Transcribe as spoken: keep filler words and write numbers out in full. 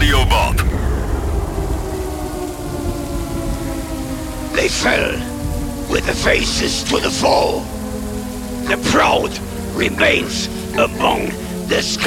Radiobot. They fell with the faces to the foe. The proud remains among the